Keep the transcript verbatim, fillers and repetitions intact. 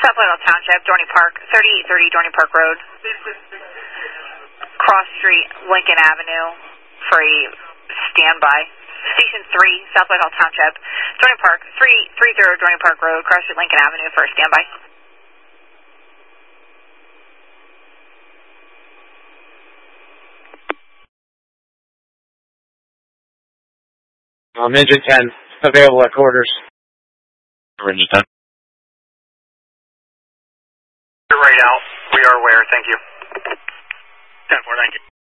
South Whitehall Township, Dorney Park, thirty-eight thirty Dorney Park Road. Cross Street, Lincoln Avenue for a standby. Station three, South Whitehall Township, Dorney Park, three thirty Dorney Park Road, Cross Street, Lincoln Avenue for a standby. Um, engine ten, available at quarters. Engine ten. You're right out. We are aware. Thank you. ten four, thank you.